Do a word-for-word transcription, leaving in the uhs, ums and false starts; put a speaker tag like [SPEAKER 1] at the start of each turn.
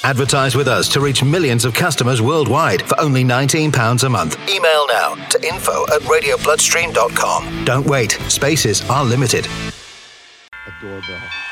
[SPEAKER 1] Advertise with us to reach millions of customers worldwide for only nineteen pounds a month. Email now to info at radio bloodstream dot com. Don't wait. Spaces are limited.
[SPEAKER 2] A doorbell.